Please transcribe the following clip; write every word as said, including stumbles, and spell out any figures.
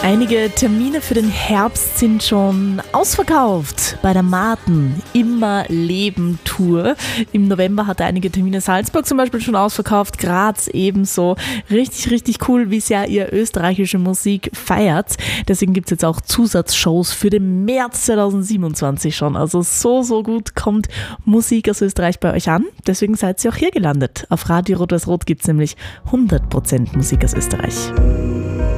Einige Termine für den Herbst sind schon ausverkauft bei der Marten Immer Leben Tour. Im November hatte einige Termine Salzburg zum Beispiel schon ausverkauft, Graz ebenso. Richtig, richtig cool, wie sehr ihr österreichische Musik feiert. Deswegen gibt es jetzt auch Zusatzshows für den März zweitausendsiebenundzwanzig schon. Also so, so gut kommt Musik aus Österreich bei euch an. Deswegen seid ihr auch hier gelandet. Auf Radio Rot-Weiß-Rot gibt es nämlich hundert Prozent Musik aus Österreich.